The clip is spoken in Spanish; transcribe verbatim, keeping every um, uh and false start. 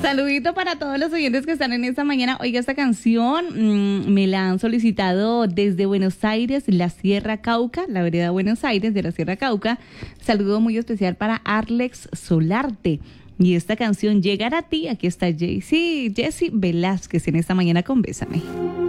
Saludito para todos los oyentes que están en esta mañana. Oiga, esta canción mmm, me la han solicitado desde Buenos Aires, la Sierra Cauca, la vereda Buenos Aires de la Sierra Cauca. Saludo muy especial para Arlex Solarte. Y esta canción llegará a ti. Aquí está Jessy, Jessy Velázquez en esta mañana con Bésame.